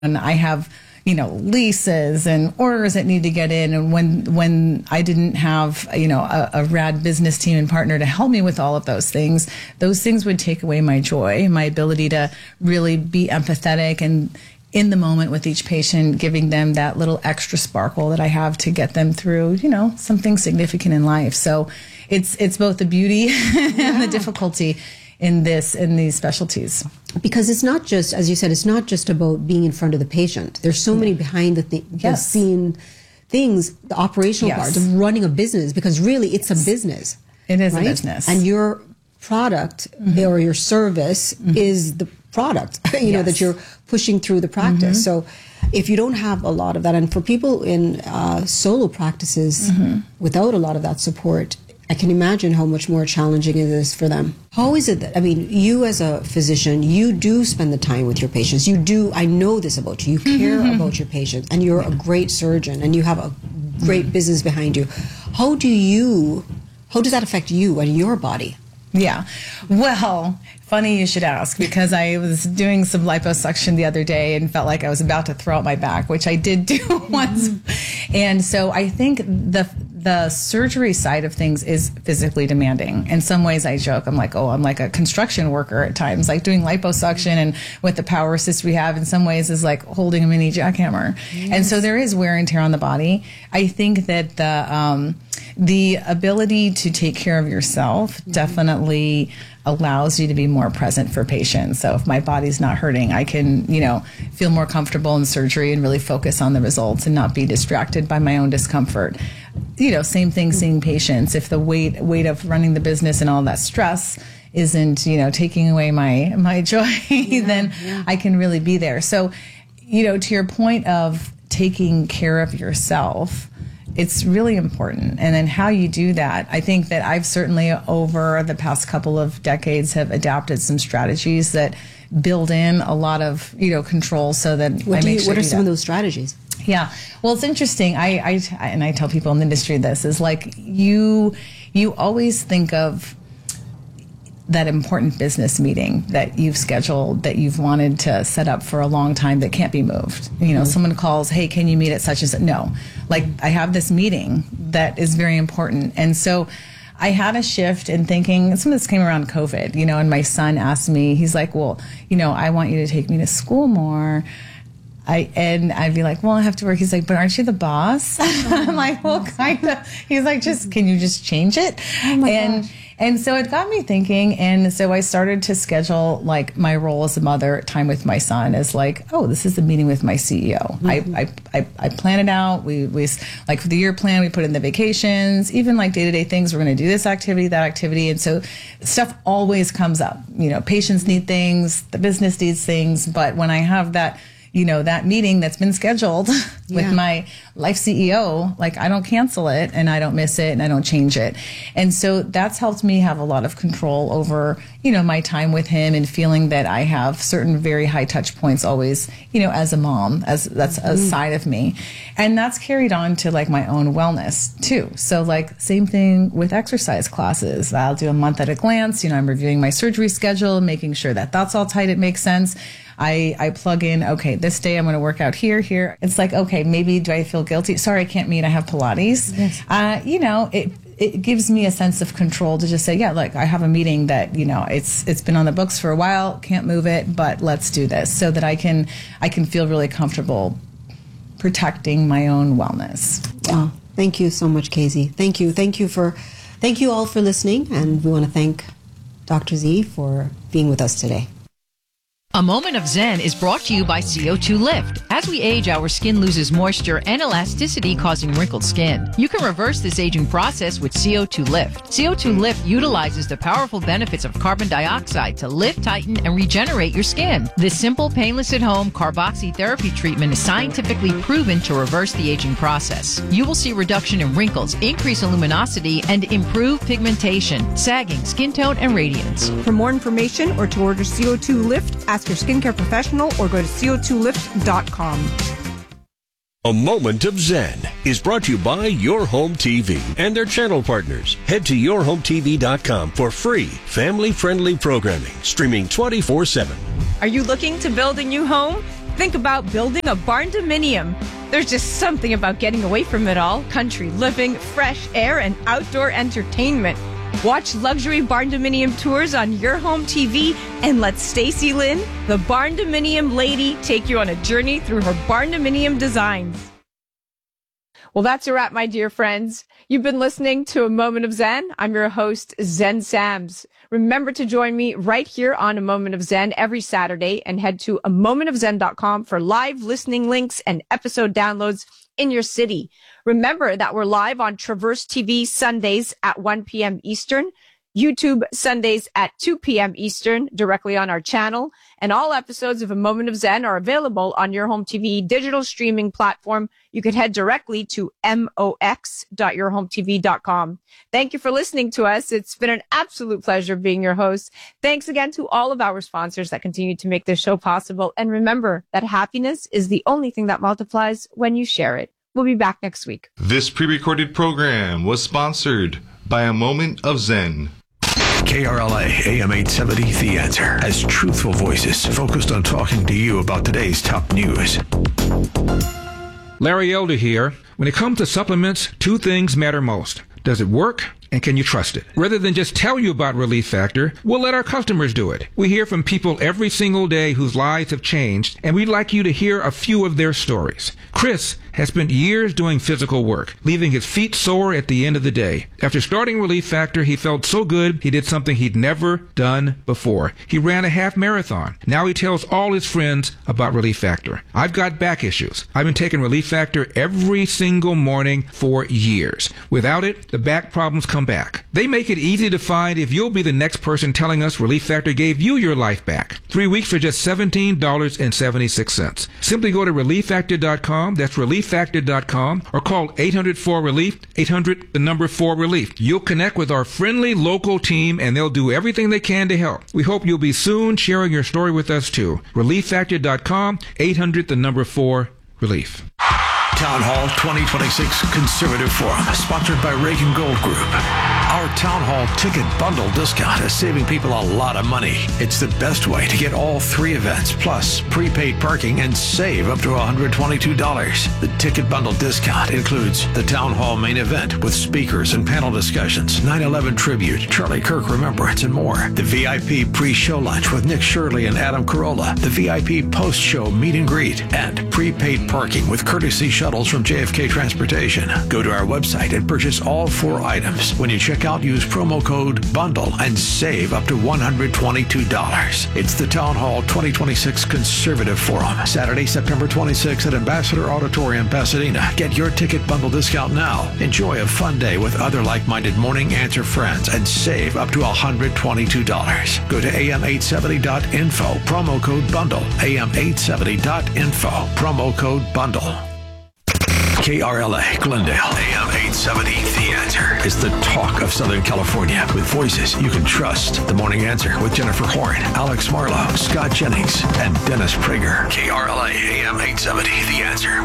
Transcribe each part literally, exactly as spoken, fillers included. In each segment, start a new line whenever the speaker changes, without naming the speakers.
And I have, you know, leases and orders that need to get in. And when when I didn't have, you know, a, a rad business team and partner to help me with all of those things, those things would take away my joy, my ability to really be empathetic and in the moment with each patient, giving them that little extra sparkle that I have to get them through, you know, something significant in life. So it's it's both the beauty and the difficulty in this, in these specialties.
Because it's not just, as you said, it's not just about being in front of the patient. There's so many behind the, th-
yes.
the scene things, the operational
yes.
parts of running a business, because really it's a business.
It is
right?
a business.
And your product mm-hmm. or your service mm-hmm. is the product, you yes. know, that you're pushing through the practice. Mm-hmm. So if you don't have a lot of that, and for people in uh, solo practices mm-hmm. without a lot of that support, I can imagine how much more challenging it is for them. How is it that, I mean, you as a physician, you do spend the time with your patients. You do, I know this about you. You care mm-hmm. about your patients, and you're a great surgeon, and you have a great mm-hmm. business behind you. How do you, how does that affect you and your body?
Yeah. Well, funny you should ask, because I was doing some liposuction the other day and felt like I was about to throw out my back, which I did do once. And so I think the the surgery side of things is physically demanding. In some ways I joke, I'm like, oh, I'm like a construction worker at times, like doing liposuction, and with the power assist we have in some ways is like holding a mini jackhammer. Yes. And so there is wear and tear on the body. I think that the um, the ability to take care of yourself mm-hmm. definitely allows you to be more present for patients. So if my body's not hurting, I can, you know, feel more comfortable in surgery and really focus on the results and not be distracted by my own discomfort. You know, same thing seeing patients. If the weight weight of running the business and all that stress isn't, you know, taking away my my joy, yeah, then yeah. I can really be there. So, you know, to your point of taking care of yourself, it's really important. And then how you do that, I think that I've certainly over the past couple of decades have adapted some strategies that build in a lot of, you know, control so that
what
I
do
make
you,
sure
What are
do
some
that.
of those strategies?
Yeah. Well, it's interesting. I, I, and I tell people in the industry this is like you, you always think of that important business meeting that you've scheduled, that you've wanted to set up for a long time, that can't be moved. You know, mm-hmm. someone calls, hey, can you meet at such and such? No, like I have this meeting that is very important. And so I had a shift in thinking, some of this came around COVID, you know, and my son asked me, he's like, well, you know, I want you to take me to school more. I, and I'd be like, well, I have to work. He's like, but aren't you the boss? I'm like, well, kind of. He's like, just, can you just change it?
Oh my
and,
gosh.
And so it got me thinking. And so I started to schedule like my role as a mother, time with my son, as like, oh, this is the meeting with my C E O. Mm-hmm. I, I, I, I plan it out. We, we, like for the year plan, we put in the vacations, even like day-to-day things. We're going to do this activity, that activity. And so stuff always comes up. You know, patients need things, the business needs things. But when I have that, you know, that meeting that's been scheduled with
yeah.
my life C E O, like I don't cancel it and I don't miss it and I don't change it. And so that's helped me have a lot of control over, you know, my time with him, and feeling that I have certain very high touch points always, you know, as a mom, as that's a mm. side of me. And that's carried on to like my own wellness too. So like same thing with exercise classes. I'll do a month at a glance. You know, I'm reviewing my surgery schedule, making sure that that's all tight. It makes sense. I, I plug in, okay, this day I'm going to work out here, here. It's like, okay, maybe do I feel guilty? Sorry, I can't meet. I have Pilates.
Yes.
Uh, you know, it it gives me a sense of control to just say, yeah, look, I have a meeting that, you know, it's it's been on the books for a while, can't move it, but let's do this, so that I can I can feel really comfortable protecting my own wellness.
Yeah. Oh, thank you so much, Casey. Thank you. Thank you for, thank you all for listening, and we want to thank Doctor Z for being with us today.
A Moment of Zen is brought to you by C O two Lift. As we age, our skin loses moisture and elasticity, causing wrinkled skin. You can reverse this aging process with C O two Lift. C O two Lift utilizes the powerful benefits of carbon dioxide to lift, tighten, and regenerate your skin. This simple, painless at-home carboxytherapy treatment is scientifically proven to reverse the aging process. You will see reduction in wrinkles, increase in luminosity, and improve pigmentation, sagging, skin tone, and radiance.
For more information or to order C O two Lift, ask your skincare professional or go to C O two lift dot com.
A Moment of Zen is brought to you by Your Home T V and their channel partners. Head to your home t v dot com for free, family-friendly programming, streaming twenty-four seven.
Are you looking to build a new home?
Think about building a barn-dominium. There's just something about getting away from it all. Country living, fresh air, and outdoor entertainment. Watch luxury barn-dominium tours on your home T V and let Stacy Lynn, the barn-dominium lady, take you on a journey through her barn-dominium designs. Well, that's a wrap, my dear friends. You've been listening to A Moment of Zen. I'm your host, Zen Sams. Remember to join me right here on A Moment of Zen every Saturday and head to a moment of zen dot com for live listening links and episode downloads in your city. Remember that we're live on Traverse T V Sundays at one p.m. Eastern, YouTube Sundays at two p.m. Eastern, directly on our channel. And all episodes of A Moment of Zen are available on your home T V digital streaming platform. You can head directly to mox dot your home t v dot com. Thank you for listening to us. It's been an absolute pleasure being your host. Thanks again to all of our sponsors that continue to make this show possible. And remember that happiness is the only thing that multiplies when you share it. We'll be back next week.
This pre-recorded program was sponsored by A Moment of Zen.
K R L A A M eight seventy The Answer has truthful voices focused on talking to you about today's top news.
Larry Elder here. When it comes to supplements, two things matter most. Does it work? And can you trust it? Rather than just tell you about Relief Factor, we'll let our customers do it. We hear from people every single day whose lives have changed, and we'd like you to hear a few of their stories. Chris has spent years doing physical work, leaving his feet sore at the end of the day. After starting Relief Factor, he felt so good he did something he'd never done before. He ran a half marathon. Now he tells all his friends about Relief Factor. I've got back issues. I've been taking Relief Factor every single morning for years. Without it, the back problems come back. They make it easy to find if you'll be the next person telling us Relief Factor gave you your life back. Three weeks for just seventeen dollars and seventy-six cents. Simply go to relief factor dot com. That's relief factor dot com, or call eight hundred four relief, eight hundred the number four relief. You'll connect with our friendly local team and they'll do everything they can to help. We hope you'll be soon sharing your story with us too. relief factor dot com, eight hundred the number four relief.
Town Hall twenty twenty-six Conservative Forum, sponsored by Reagan Gold Group. Our Town Hall ticket bundle discount is saving people a lot of money. It's the best way to get all three events, plus prepaid parking, and save up to one hundred twenty-two dollars. The ticket bundle discount includes the Town Hall main event with speakers and panel discussions, nine eleven tribute, Charlie Kirk Remembrance, and more. The V I P pre-show lunch with Nick Shirley and Adam Carolla. The V I P post-show meet and greet. And prepaid parking with courtesy shuttles from J F K Transportation. Go to our website and purchase all four items. When you check out, use promo code BUNDLE and save up to one hundred twenty-two dollars. It's the Town Hall twenty twenty-six Conservative Forum, Saturday, September twenty-sixth at Ambassador Auditorium, Pasadena. Get your ticket bundle discount now. Enjoy a fun day with other like-minded Morning Answer friends and save up to one hundred twenty-two dollars. Go to A M eight seventy dot info, promo code BUNDLE. A M eight seventy dot info, promo code BUNDLE. K R L A Glendale, A M eight seventy The Answer is the talk of Southern California with voices you can trust. The Morning Answer with Jennifer Horn, Alex Marlowe, Scott Jennings, and Dennis Prager. K R L A A M eight seventy The Answer.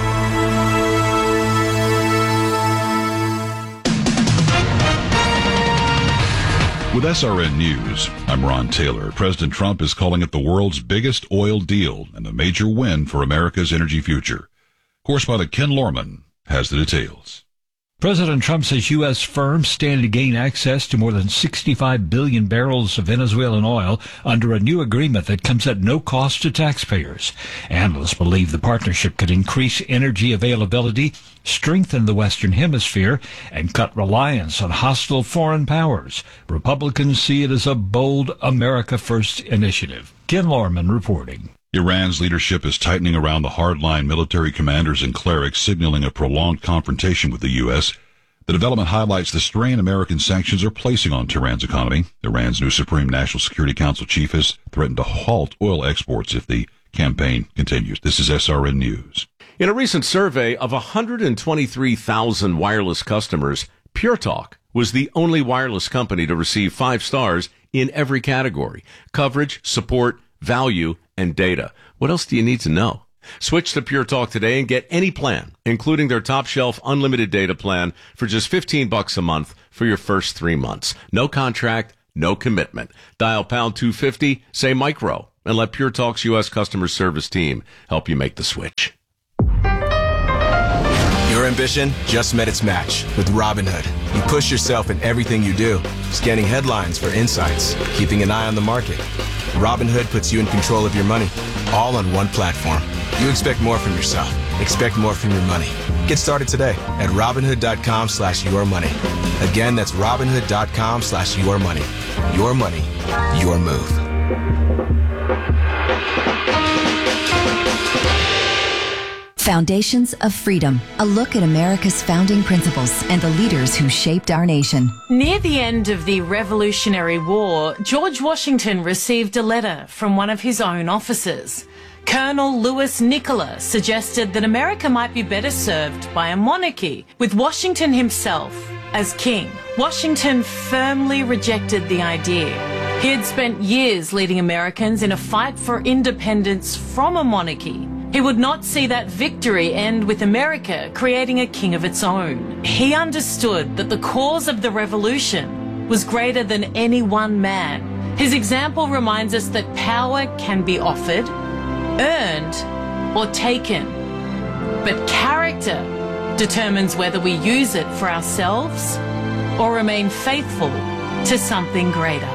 With S R N News, I'm Ron Taylor. President Trump is calling it the world's biggest oil deal and a major win for America's energy future. Correspondent Ken Lorman has the details.
President Trump says U S firms stand to gain access to more than sixty-five billion barrels of Venezuelan oil under a new agreement that comes at no cost to taxpayers. Analysts believe the partnership could increase energy availability, strengthen the Western Hemisphere, and cut reliance on hostile foreign powers. Republicans see it as a bold America First initiative. Ken Lorman reporting.
Iran's leadership is tightening around the hardline military commanders and clerics, signaling a prolonged confrontation with the U S. The development highlights the strain American sanctions are placing on Tehran's economy. Iran's new Supreme National Security Council chief has threatened to halt oil exports if the campaign continues. This is S R N News.
In a recent survey of one hundred twenty-three thousand wireless customers, Pure Talk was the only wireless company to receive five stars in every category: coverage, support, value, and data. What else do you need to know? Switch to Pure Talk today and get any plan, including their top shelf unlimited data plan, for just fifteen bucks a month for your first three months. No contract, no commitment. Dial pound two fifty, say micro. and let Pure Talk's U S customer service team help you make the switch.
Your ambition just met its match with Robinhood. You push yourself in everything you do, scanning headlines for insights, keeping an eye on the market. Robinhood puts you in control of your money, all on one platform. You expect more from yourself. Expect more from your money. Get started today at Robinhood.com slash your money. Again, that's Robinhood.com slash your money. Your money, your move.
Foundations of Freedom, a look at America's founding principles and the leaders who shaped our nation.
Near the end of the Revolutionary War, George Washington received a letter from one of his own officers. Colonel Louis Nicola suggested that America might be better served by a monarchy, with Washington himself as king. Washington firmly rejected the idea. He had spent years leading Americans in a fight for independence from a monarchy. He would not see that victory end with America creating a king of its own. He understood that the cause of the revolution was greater than any one man. His example reminds us that power can be offered, earned, or taken. But character determines whether we use it for ourselves or remain faithful to something greater.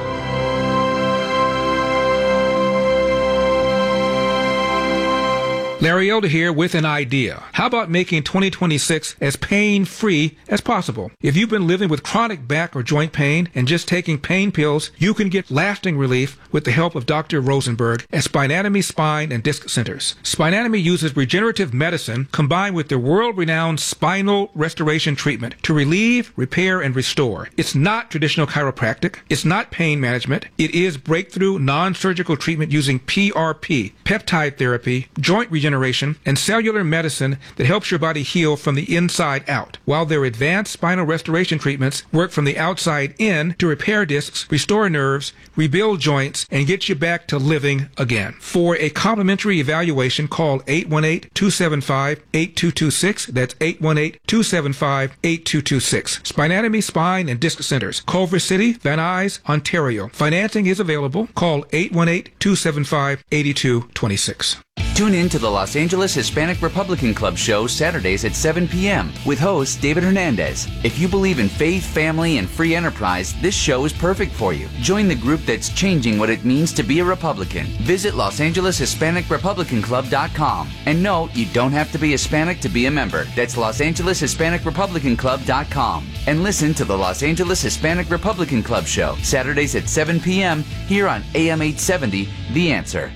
Larry Elder here with an idea. How about making twenty twenty-six as pain-free as possible? If you've been living with chronic back or joint pain and just taking pain pills, you can get lasting relief with the help of Doctor Rosenberg at Spinatomy Spine and Disc Centers. Spinatomy uses regenerative medicine combined with their world-renowned spinal restoration treatment to relieve, repair, and restore. It's not traditional chiropractic. It's not pain management. It is breakthrough non-surgical treatment using P R P, peptide therapy, joint regeneration, and cellular medicine that helps your body heal from the inside out, while their advanced spinal restoration treatments work from the outside in to repair discs, restore nerves, rebuild joints, and get you back to living again. For a complimentary evaluation, call eight one eight, two seven five, eight two two six. That's eight one eight, two seven five, eight two two six. Spinatomy Spine and Disc Centers, Culver City, Van Nuys, Ontario. Financing is available. Call eight one eight, two seven five, eight two two six.
Tune in to the Los Angeles Hispanic Republican Club show Saturdays at seven p.m. with host David Hernandez. If you believe in faith, family, and free enterprise, this show is perfect for you. Join the group that's changing what it means to be a Republican. Visit Los Angeles Hispanic Republican Club dot com. And no, you don't have to be Hispanic to be a member. That's Los Angeles Hispanic Republican Club dot com. And listen to the Los Angeles Hispanic Republican Club show Saturdays at seven p.m. here on A M eight seventy, The Answer.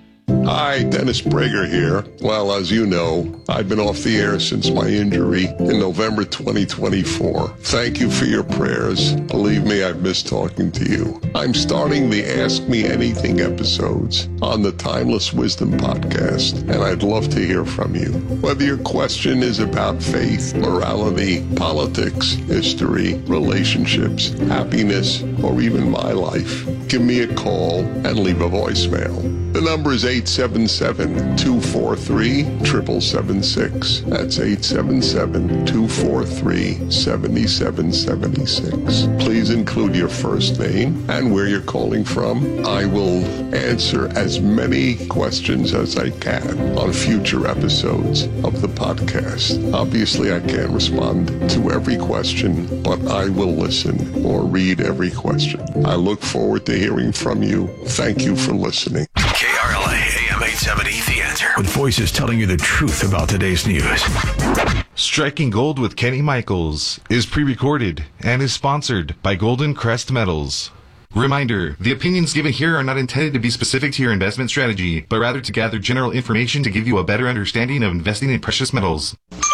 Hi, Dennis Prager here. Well, as you know, I've been off the air since my injury in November twenty twenty-four. Thank you for your prayers. Believe me, I've missed talking to you. I'm starting the Ask Me Anything episodes on the Timeless Wisdom podcast, and I'd love to hear from you. Whether your question is about faith, morality, politics, history, relationships, happiness, or even my life, give me a call and leave a voicemail. The number is eight seven seven, two four three, seven seven seven six. That's eight seven seven, two four three, seven seven seven six. Please include your first name and where you're calling from. I will answer as many questions as I can on future episodes of the podcast. Obviously, I can't respond to every question, but I will listen or read every question. I look forward to hearing from you. Thank you for listening.
K R L A, A M eight seventy, The Answer. With voices telling you the truth about today's news.
Striking Gold with Kenny Michaels is pre-recorded and is sponsored by Golden Crest Metals. Reminder, the opinions given here are not intended to be specific to your investment strategy, but rather to gather general information to give you a better understanding of investing in precious metals.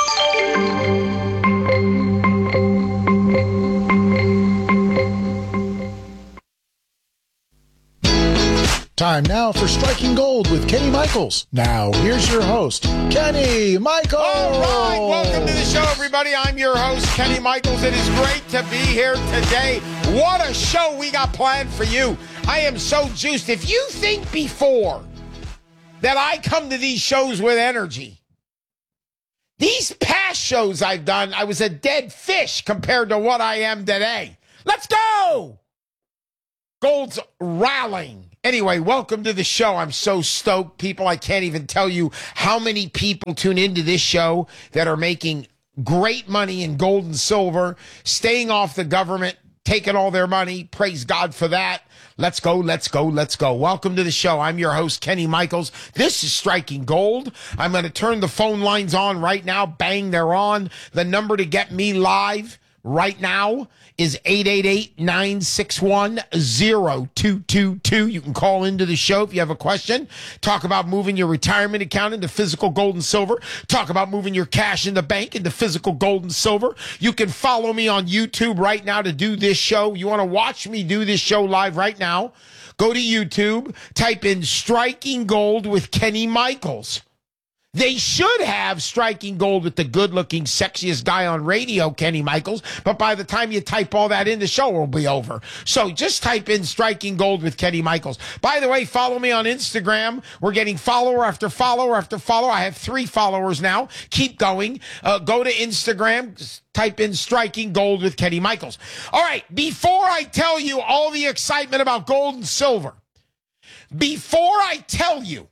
Time now for Striking Gold with Kenny Michaels. Now, here's your host, Kenny Michaels.
All right, welcome to the show, everybody. I'm your host, Kenny Michaels. It is great to be here today. What a show we got planned for you. I am so juiced. If you think before that I come to these shows with energy, these past shows I've done, I was a dead fish compared to what I am today. Let's go! Gold's rallying. Anyway, welcome to the show. I'm so stoked, people. I can't even tell you how many people tune into this show that are making great money in gold and silver, staying off the government, taking all their money. Praise God for that. Let's go, let's go, let's go. Welcome to the show. I'm your host, Kenny Michaels. This is Striking Gold. I'm going to turn the phone lines on right now. Bang, they're on. The number to get me live right now is eight eight eight, nine six one, zero two two two. You can call into the show if you have a question. Talk about moving your retirement account into physical gold and silver. Talk about moving your cash in the bank into physical gold and silver. You can follow me on YouTube right now to do this show. You want to watch me do this show live right now? Go to YouTube, type in Striking Gold with Kenny Michaels. They should have Striking Gold with the good-looking, sexiest guy on radio, Kenny Michaels. But by the time you type all that in, the show will be over. So just type in Striking Gold with Kenny Michaels. By the way, follow me on Instagram. We're getting follower after follower after follower. I have three followers now. Keep going. Uh, go to Instagram. Just type in Striking Gold with Kenny Michaels. All right. Before I tell you all the excitement about gold and silver, before I tell you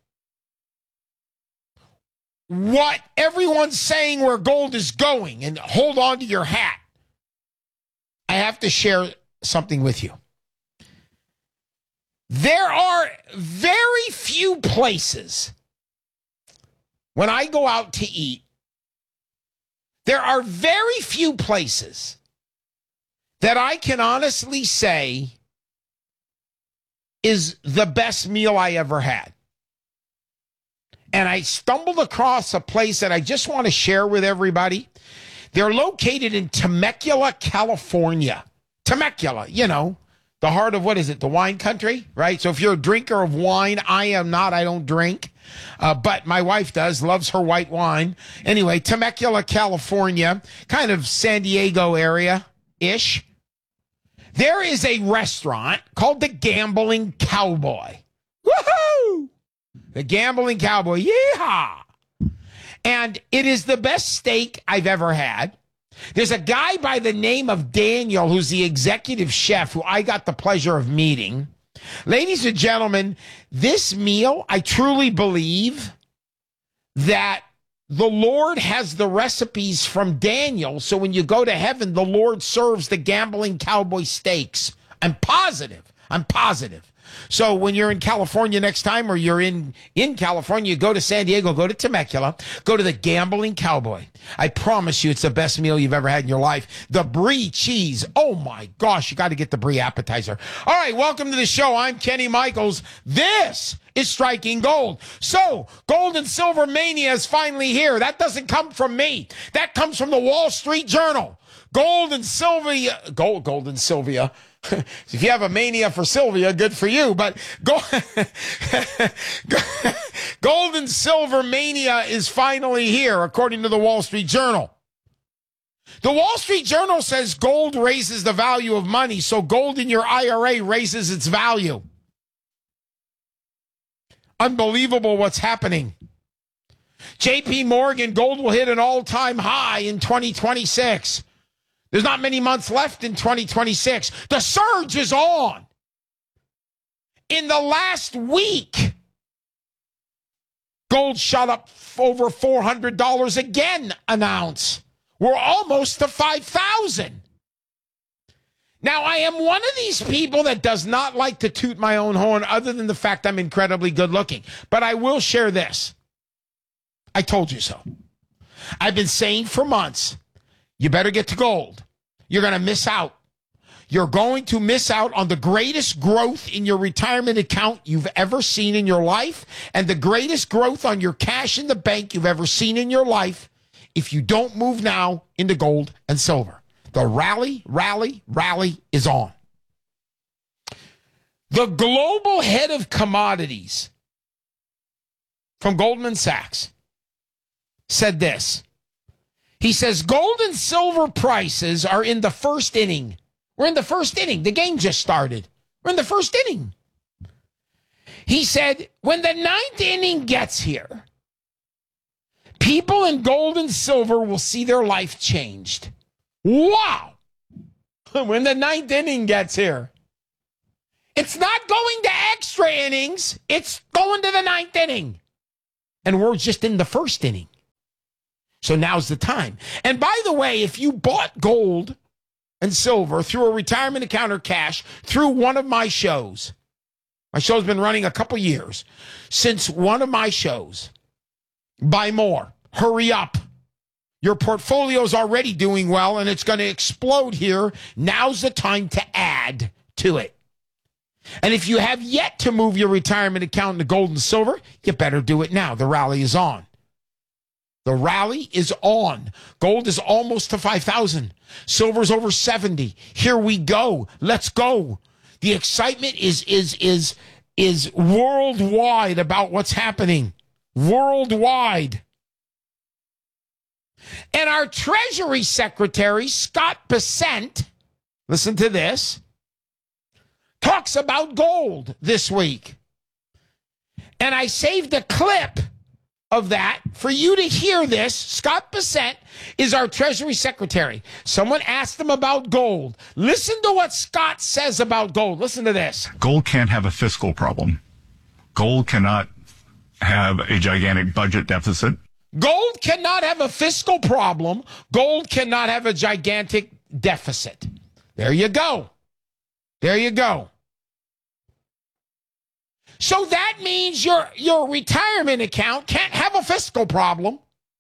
what everyone's saying where gold is going, and hold on to your hat, I have to share something with you. There are very few places when I go out to eat, there are very few places that I can honestly say is the best meal I ever had. And I stumbled across a place that I just want to share with everybody. They're located in Temecula, California. Temecula, you know, the heart of, what is it, the wine country, right? So if you're a drinker of wine, I am not, I don't drink. Uh, but my wife does, loves her white wine. Anyway, Temecula, California, kind of San Diego area-ish. There is a restaurant called the Gambling Cowboy. Woohoo! The Gambling Cowboy, yeehaw! And it is the best steak I've ever had. There's a guy by the name of Daniel who's the executive chef who I got the pleasure of meeting. Ladies and gentlemen, this meal, I truly believe that the Lord has the recipes from Daniel, so when you go to heaven, the Lord serves the Gambling Cowboy steaks. I'm positive. I'm positive. So when you're in California next time, or you're in, in California, you go to San Diego, go to Temecula, go to the Gambling Cowboy. I promise you it's the best meal you've ever had in your life. The brie cheese. Oh my gosh, you got to get the brie appetizer. All right, welcome to the show. I'm Kenny Michaels. This is Striking Gold. So gold and silver mania is finally here. That doesn't come from me. That comes from the Wall Street Journal. Gold and Sylvia, gold, gold and Sylvia. If you have a mania for Sylvia, good for you. But gold, gold and silver mania is finally here, according to the Wall Street Journal. The Wall Street Journal says gold raises the value of money, so gold in your I R A raises its value. Unbelievable what's happening. J P Morgan, gold will hit an all-time high in twenty twenty-six. There's not many months left in twenty twenty-six. The surge is on. In the last week, gold shot up over four hundred dollars again an ounce. We're almost to five thousand dollars. Now, I am one of these people that does not like to toot my own horn, other than the fact I'm incredibly good looking. But I will share this. I told you so. I've been saying for months, you better get to gold. You're going to miss out. You're going to miss out on the greatest growth in your retirement account you've ever seen in your life, and the greatest growth on your cash in the bank you've ever seen in your life if you don't move now into gold and silver. The rally, rally, rally is on. The global head of commodities from Goldman Sachs said this. He says, gold and silver prices are in the first inning. We're in the first inning. The game just started. We're in the first inning. He said, when the ninth inning gets here, people in gold and silver will see their life changed. Wow. When the ninth inning gets here. It's not going to extra innings. It's going to the ninth inning. And we're just in the first inning. So now's the time. And by the way, if you bought gold and silver through a retirement account or cash through one of my shows, my show's been running a couple years, since one of my shows, buy more. Hurry up. Your portfolio's already doing well, and it's going to explode here. Now's the time to add to it. And if you have yet to move your retirement account into gold and silver, you better do it now. The rally is on. The rally is on. Gold is almost to five thousand. Silver's over seventy. Here we go. Let's go. The excitement is is is is worldwide about what's happening. Worldwide. And our Treasury Secretary, Scott Bessent, listen to this, talks about gold this week. And I saved a clip of that for you to hear this. Scott Bessent is our Treasury Secretary. Someone asked him about gold. Listen to what Scott says about gold. Listen to this.
Gold can't have a fiscal problem. Gold cannot have a gigantic budget deficit.
Gold cannot have a fiscal problem. Gold cannot have a gigantic deficit. There you go. There you go. So that means your, your retirement account can't have a fiscal problem.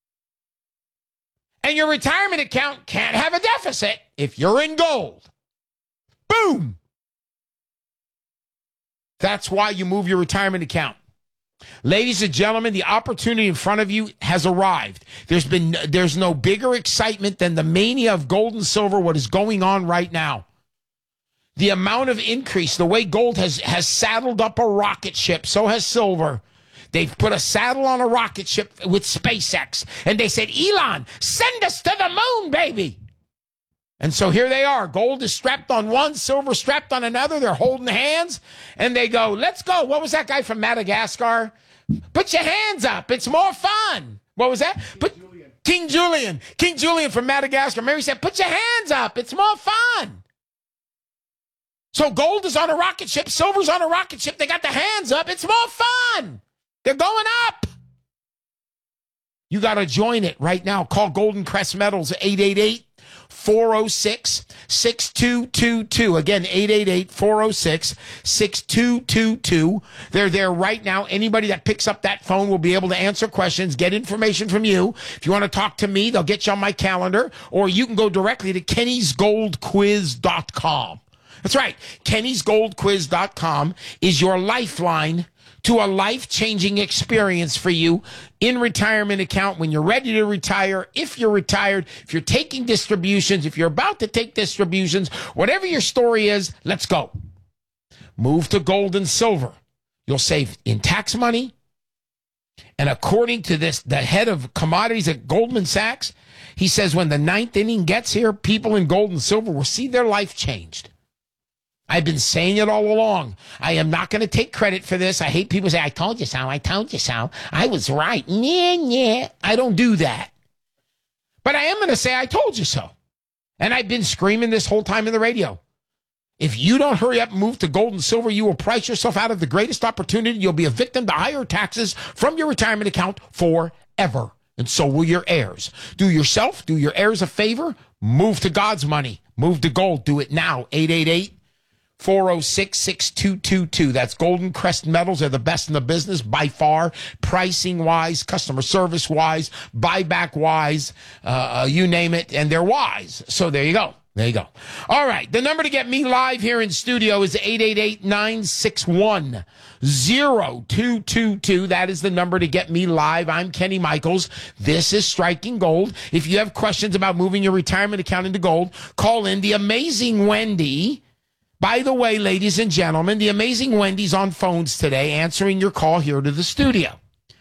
And your retirement account can't have a deficit if you're in gold. Boom. That's why you move your retirement account. Ladies and gentlemen, the opportunity in front of you has arrived. There's been, there's no bigger excitement than the mania of gold and silver, what is going on right now. The amount of increase, the way gold has, has saddled up a rocket ship, so has silver. They've put a saddle on a rocket ship with SpaceX. And they said, Elon, send us to the moon, baby. And so here they are. Gold is strapped on one, silver strapped on another. They're holding hands. And they go, let's go. What was that guy from Madagascar? Put your hands up. It's more fun. What was that? King Put, Julian. King Julian. King Julian from Madagascar. Mary said, put your hands up. It's more fun. So gold is on a rocket ship. Silver's on a rocket ship. They got the hands up. It's more fun. They're going up. You got to join it right now. Call Golden Crest Metals, eight eight eight, four oh six, six two two two. Again, eight eight eight, four oh six, six two two two. They're there right now. Anybody that picks up that phone will be able to answer questions, get information from you. If you want to talk to me, they'll get you on my calendar, or you can go directly to kennys gold quiz dot com. That's right. kennys gold quiz dot com is your lifeline to a life-changing experience for you in retirement account when you're ready to retire, if you're retired, if you're taking distributions, if you're about to take distributions, whatever your story is, let's go. Move to gold and silver. You'll save in tax money. And according to this, the head of commodities at Goldman Sachs, he says when the ninth inning gets here, people in gold and silver will see their life changed. I've been saying it all along. I am not going to take credit for this. I hate people say, I told you so, I told you so. I was right. Yeah, yeah. I don't do that. But I am going to say I told you so. And I've been screaming this whole time in the radio. If you don't hurry up and move to gold and silver, you will price yourself out of the greatest opportunity. You'll be a victim to higher taxes from your retirement account forever. And so will your heirs. Do yourself, do your heirs a favor. Move to God's money. Move to gold. Do it now. eight eight eight, four oh six, six two two two. That's Golden Crest Metals. They're the best in the business by far, pricing-wise, customer service-wise, buyback-wise, uh, you name it, and they're wise. So there you go. There you go. All right. The number to get me live here in studio is eight eight eight, nine six one, zero two two two. That is the number to get me live. I'm Kenny Michaels. This is Striking Gold. If you have questions about moving your retirement account into gold, call in the amazing Wendy. By the way, ladies and gentlemen, the amazing Wendy's on phones today answering your call here to the studio.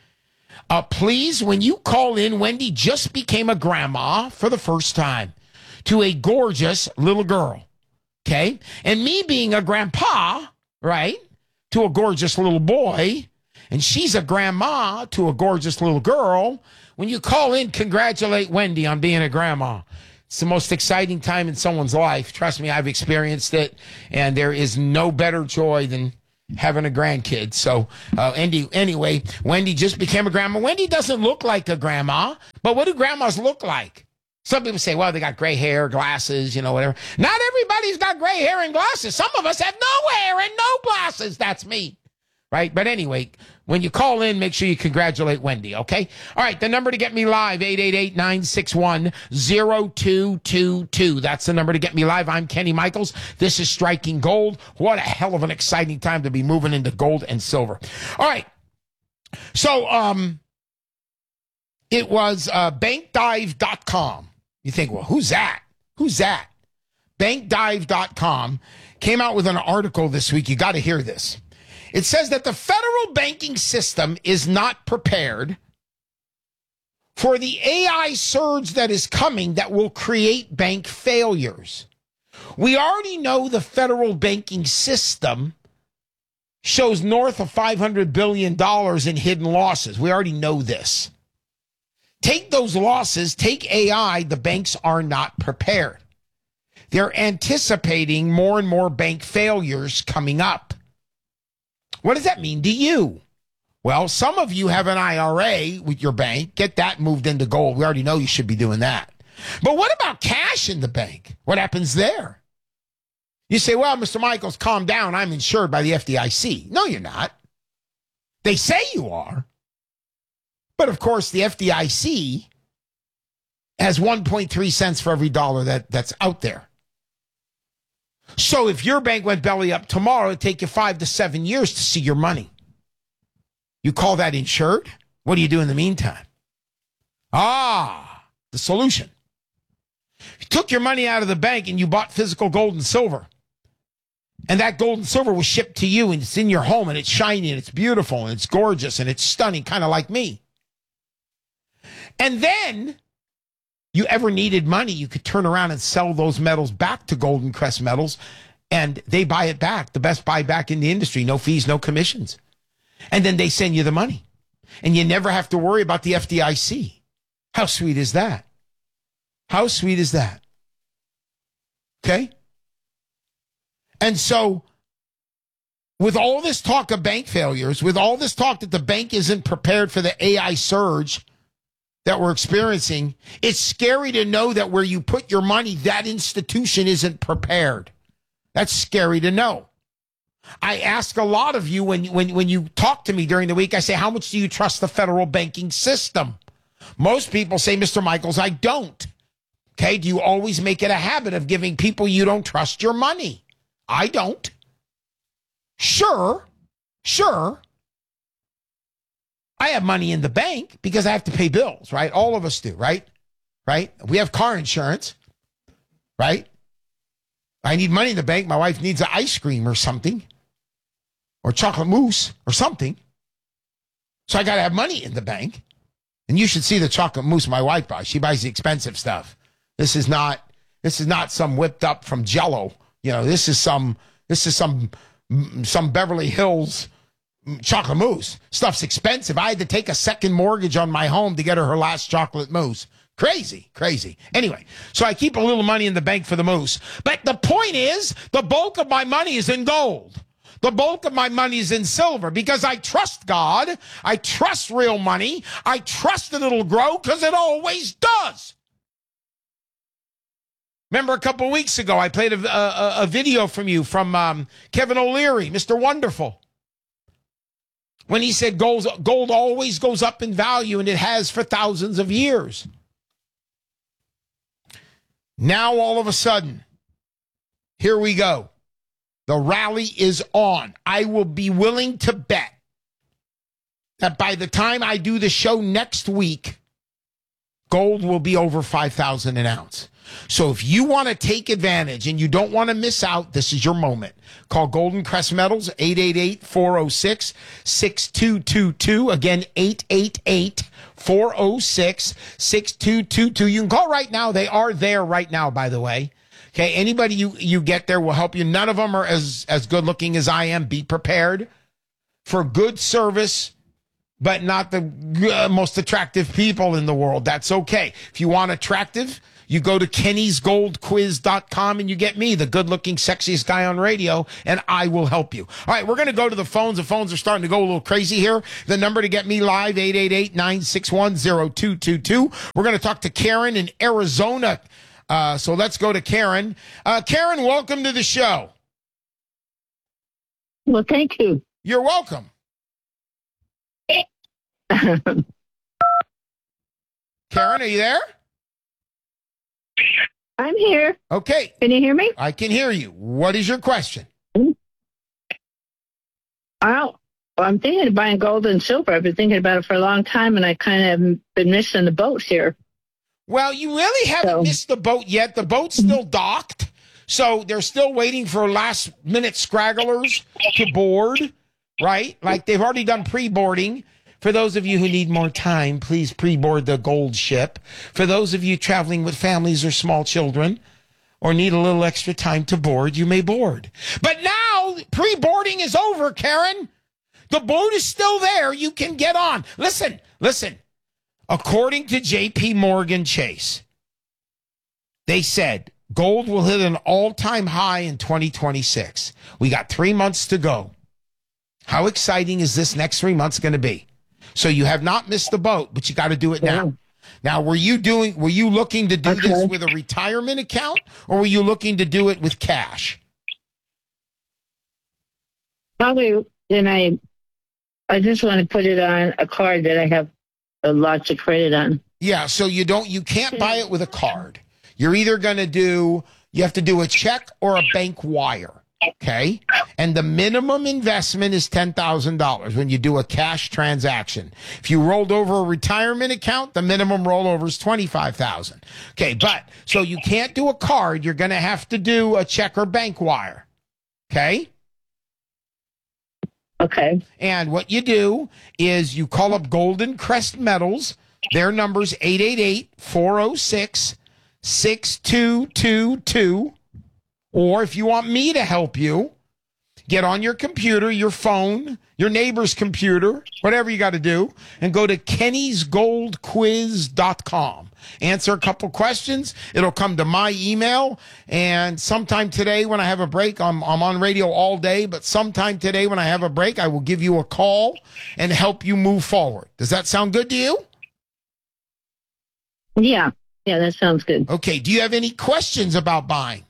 Uh, please, when you call in, Wendy just became a grandma for the first time to a gorgeous little girl, okay? And me being a grandpa, right, to a gorgeous little boy, and she's a grandma to a gorgeous little girl. When you call in, congratulate Wendy on being a grandma. It's the most exciting time in someone's life. Trust me, I've experienced it, and there is no better joy than having a grandkid. So uh, Andy, anyway, Wendy just became a grandma. Wendy doesn't look like a grandma, but what do grandmas look like? Some people say, well, they got gray hair, glasses, you know, whatever. Not everybody's got gray hair and glasses. Some of us have no hair and no glasses. That's me. Right? But anyway, when you call in, make sure you congratulate Wendy, okay? All right, the number to get me live, eight eight eight, nine six one, zero two two two. That's the number to get me live. I'm Kenny Michaels. This is Striking Gold. What a hell of an exciting time to be moving into gold and silver. All right. So, um, it was uh, bank dive dot com. You think, well, who's that? Who's that? bank dive dot com came out with an article this week. You got to hear this. It says that the federal banking system is not prepared for the A I surge that is coming that will create bank failures. We already know the federal banking system shows north of five hundred billion dollars in hidden losses. We already know this. Take those losses, take A I, the banks are not prepared. They're anticipating more and more bank failures coming up. What does that mean to you? Well, some of you have an I R A with your bank. Get that moved into gold. We already know you should be doing that. But what about cash in the bank? What happens there? You say, well, Mister Michaels, calm down. I'm insured by the F D I C. No, you're not. They say you are. But, of course, the F D I C has one point three cents for every dollar that, that's out there. So if your bank went belly up tomorrow, it'd take you five to seven years to see your money. You call that insured? What do you do in the meantime? Ah, the solution. You took your money out of the bank and you bought physical gold and silver. And that gold and silver was shipped to you and it's in your home and it's shiny and it's beautiful and it's gorgeous and it's stunning, kind of like me. And then you ever needed money, you could turn around and sell those metals back to Golden Crest Metals, and they buy it back. The best buyback in the industry, no fees, no commissions. And then they send you the money. And you never have to worry about the F D I C. How sweet is that? How sweet is that? Okay? And so, with all this talk of bank failures, with all this talk that the bank isn't prepared for the A I surge that we're experiencing, it's scary to know that where you put your money, that institution isn't prepared. That's scary to know. I ask a lot of you when, when, when you talk to me during the week, I say, how much do you trust the federal banking system? Most people say, Mister Michaels, I don't. Okay, do you always make it a habit of giving people you don't trust your money? I don't. Sure, sure. I have money in the bank because I have to pay bills, right? All of us do, right? Right? We have car insurance, right? I need money in the bank. My wife needs an ice cream or something, or chocolate mousse or something. So I got to have money in the bank. And you should see the chocolate mousse my wife buys. She buys the expensive stuff. This is not, this is not some whipped up from Jell-O. You know, this is some, this is some, some Beverly Hills chocolate mousse. Stuff's expensive. I had to take a second mortgage on my home to get her her last chocolate mousse. Crazy, crazy. Anyway, so I keep a little money in the bank for the mousse. But the point is, the bulk of my money is in gold. The bulk of my money is in silver because I trust God. I trust real money. I trust that it'll grow because it always does. Remember a couple of weeks ago, I played a, a, a video from you from um, Kevin O'Leary, Mister Wonderful. When he said gold, gold always goes up in value, and it has for thousands of years. Now, all of a sudden, here we go. The rally is on. I will be willing to bet that by the time I do the show next week, gold will be over five thousand an ounce. So if you want to take advantage and you don't want to miss out, this is your moment. Call Golden Crest Metals, eight eight eight, four oh six, six two two two. Again, eight eight eight, four oh six, six two two two. You can call right now. They are there right now, by the way. Okay, anybody you, you get there will help you. None of them are as, as good looking as I am. Be prepared for good service, but not the uh, most attractive people in the world. That's okay. If you want attractive, You go to kennys gold quiz dot com and you get me, the good-looking, sexiest guy on radio, and I will help you. All right, we're going to go to the phones. The phones are starting to go a little crazy here. The number to get me live, eight eight eight, nine six one, zero two two two. We're going to talk to Karen in Arizona. Uh, so let's go to Karen. Uh, Karen, welcome to the show.
Well, thank you.
You're welcome. Karen, are you there?
I'm here.
Okay.
Can you hear me?
I can hear you. What is your question?
Well, I'm thinking of buying gold and silver. I've been thinking about it for a long time, and I kind of have been missing the boat here.
Well, you really haven't so. missed the boat yet. The boat's still docked, so they're still waiting for last-minute scragglers to board, right? Like they've already done pre-boarding. For those of you who need more time, please pre-board the gold ship. For those of you traveling with families or small children or need a little extra time to board, you may board. But now pre-boarding is over, Karen. The boat is still there. You can get on. Listen, listen. According to J P Morgan Chase, they said gold will hit an all-time high in twenty twenty-six. We got three months to go. How exciting is this next three months going to be? So you have not missed the boat, but you got to do it now. Now, were you doing? Were you looking to do okay. this with a retirement account, or were you looking to do it with cash?
Probably. Then I, I just want to put it on a card that I have a lots of credit on.
Yeah. So you don't. You can't buy it with a card. You're either going to do. You have to do a check or a bank wire. Okay. And the minimum investment is ten thousand dollars when you do a cash transaction. If you rolled over a retirement account, the minimum rollover is twenty-five thousand dollars. Okay. But so you can't do a card. You're going to have to do a check or bank wire. Okay.
Okay.
And what you do is you call up Golden Crest Metals. Their number's eight eight eight, four oh six, six two two two. Or if you want me to help you, get on your computer, your phone, your neighbor's computer, whatever you got to do, and go to kennys gold quiz dot com. Answer a couple questions. It'll come to my email. And sometime today when I have a break, I'm, I'm on radio all day, but sometime today when I have a break, I will give you a call and help you move forward. Does that sound good to you?
Yeah. Yeah, that sounds good.
Okay. Do you have any questions about buying?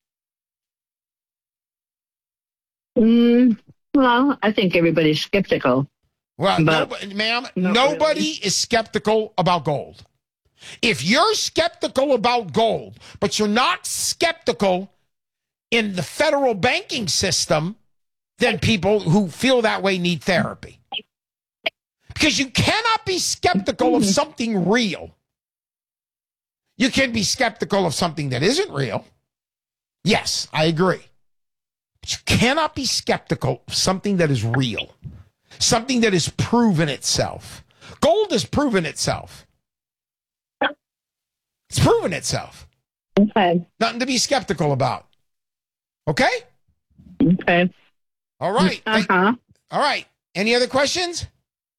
Mm, well, I think everybody's skeptical.
Well, nobody, ma'am, nobody really. is skeptical about gold. If you're skeptical about gold, but you're not skeptical in the federal banking system, then people who feel that way need therapy. Because you cannot be skeptical of something real. You can be skeptical of something that isn't real. Yes, I agree. You cannot be skeptical of something that is real, something that has proven itself. Gold has proven itself. It's proven itself.
Okay.
Nothing to be skeptical about. Okay?
Okay.
All right.
Uh-huh.
All right. Any other questions?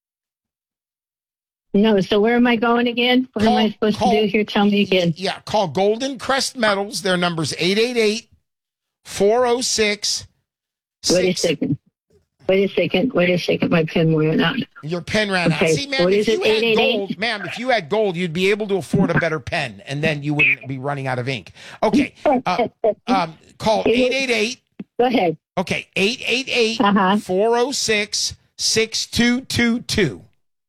No. So where am I going again? What call, am I supposed call, to do here? Tell me again.
Yeah. Call Golden Crest Metals. Their number's eight eight eight, four oh six.
Wait a second. Wait a second. Wait a second. My pen ran out.
Your pen ran
okay.
out. See, ma'am,
what
if
is
you
it?
had gold, ma'am, if you had gold, you'd be able to afford a better pen, and then you wouldn't be running out of ink. Okay. Uh, um, call eight eight eight.
Go ahead.
Okay. eight eight eight, four oh six, six two two two.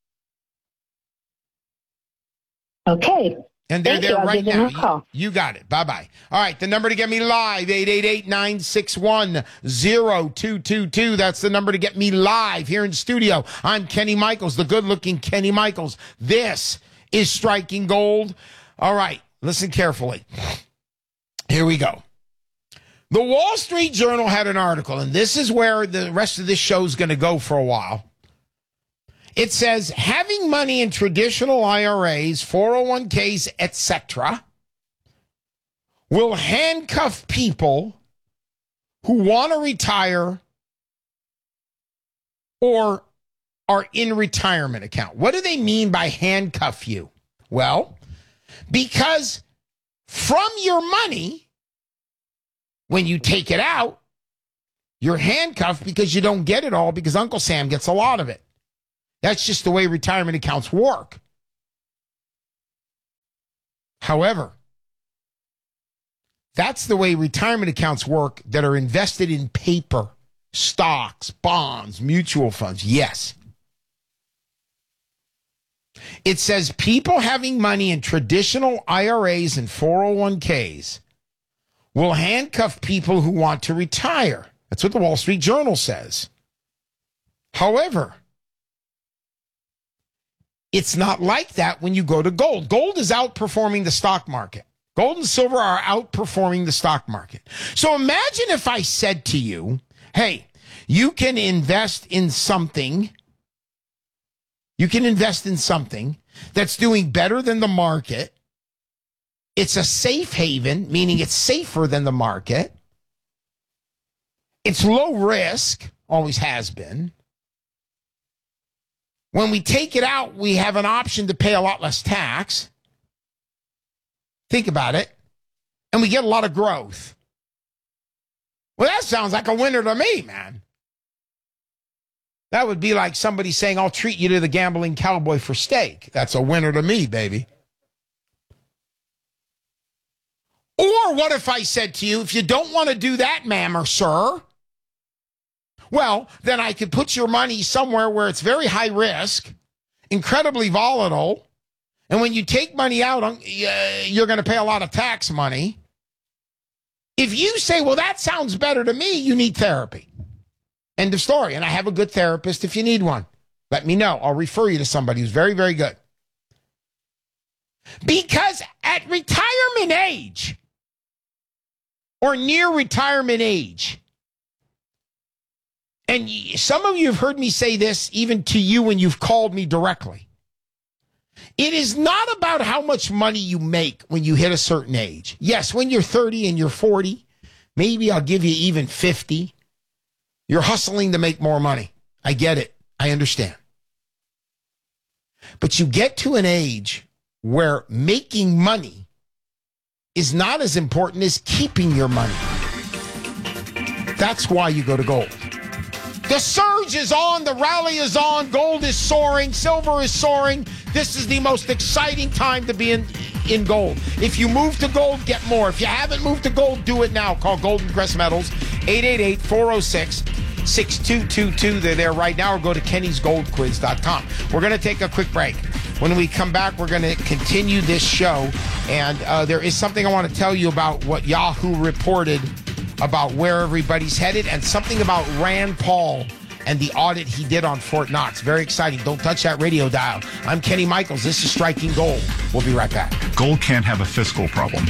Okay.
And they're
Thank
there
you.
right now.
You,
you got it. Bye-bye. All right, the number to get me live, eight eight eight, nine six one, zero two two two. That's the number to get me live here in studio. I'm Kenny Michaels, the good-looking Kenny Michaels. This is Striking Gold. All right, listen carefully. Here we go. The Wall Street Journal had an article, and this is where the rest of this show is going to go for a while. It says, having money in traditional I R As, four oh one k's, et cetera, will handcuff people who want to retire or are in retirement account. What do they mean by handcuff you? Well, because from your money, when you take it out, you're handcuffed because you don't get it all because Uncle Sam gets a lot of it. That's just the way retirement accounts work. However, that's the way retirement accounts work that are invested in paper, stocks, bonds, mutual funds. Yes. It says people having money in traditional I R As and four oh one k's will handcuff people who want to retire. That's what the Wall Street Journal says. However, it's not like that when you go to gold. Gold is outperforming the stock market. Gold and silver are outperforming the stock market. So imagine if I said to you, hey, you can invest in something. You can invest in something that's doing better than the market. It's a safe haven, meaning it's safer than the market. It's low risk, always has been. When we take it out, we have an option to pay a lot less tax. Think about it. And we get a lot of growth. Well, that sounds like a winner to me, man. That would be like somebody saying, I'll treat you to the gambling cowboy for steak. That's a winner to me, baby. Or what if I said to you, if you don't want to do that, ma'am or sir, well, then I could put your money somewhere where it's very high risk, incredibly volatile, and when you take money out, you're going to pay a lot of tax money. If you say, well, that sounds better to me, you need therapy. End of story. And I have a good therapist if you need one. Let me know. I'll refer you to somebody who's very, very good. Because at retirement age, or near retirement age, and some of you have heard me say this even to you when you've called me directly. It is not about how much money you make when you hit a certain age. Yes, when you're thirty and you're forty, maybe I'll give you even fifty. You're hustling to make more money. I get it. I understand. But you get to an age where making money is not as important as keeping your money. That's why you go to gold. The surge is on. The rally is on. Gold is soaring. Silver is soaring. This is the most exciting time to be in, in gold. If you move to gold, get more. If you haven't moved to gold, do it now. Call Golden Crest Metals, eight eight eight, four oh six, six two two two. They're there right now, or go to kennys gold quiz dot com. We're going to take a quick break. When we come back, we're going to continue this show. And uh, there is something I want to tell you about what Yahoo reported about where everybody's headed, and something about Rand Paul and the audit he did on Fort Knox. Very exciting. Don't touch that radio dial. I'm Kenny Michaels. This is Striking Gold. We'll be right back.
Gold can't have a fiscal problem.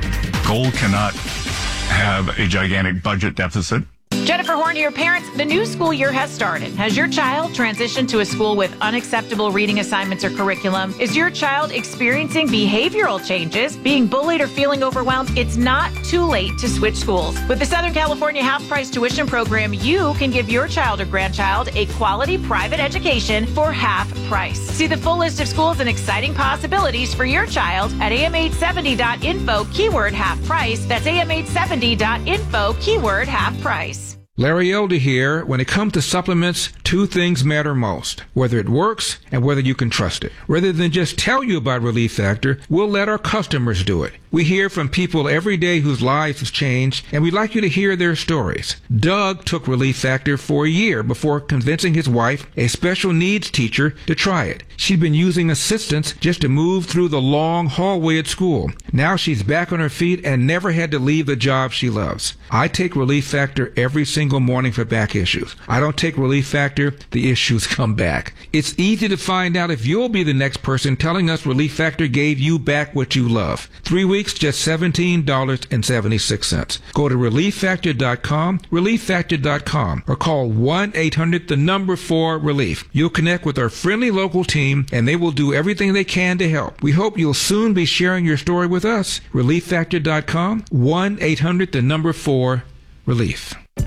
Gold cannot have a gigantic budget deficit.
Jennifer Horn, your parents, the new school year has started. Has your child transitioned to a school with unacceptable reading assignments or curriculum? Is your child experiencing behavioral changes, being bullied or feeling overwhelmed? It's not too late to switch schools. With the Southern California half-price tuition program, you can give your child or grandchild a quality private education for half price. See the full list of schools and exciting possibilities for your child at A M eight seventy dot info, keyword half price. That's A M eight seventy dot info, keyword half price.
Larry Elder here. When it comes to supplements, two things matter most: whether it works and whether you can trust it. Rather than just tell you about Relief Factor, we'll let our customers do it. We hear from people every day whose lives have changed, and we'd like you to hear their stories. Doug took Relief Factor for a year before convincing his wife, a special needs teacher, to try it. She'd been using assistance just to move through the long hallway at school. Now she's back on her feet and never had to leave the job she loves. I take Relief Factor every single morning for back issues. I don't take Relief Factor, the issues come back. It's easy to find out if you'll be the next person telling us Relief Factor gave you back what you love. Three weeks, just seventeen dollars and seventy-six cents. Go to relief factor dot com, relief factor dot com, or call one eight hundred, the number four, relief. You'll connect with our friendly local team, and they will do everything they can to help. We hope you'll soon be sharing your story with us. relief factor dot com, one eight hundred, the number four, relief.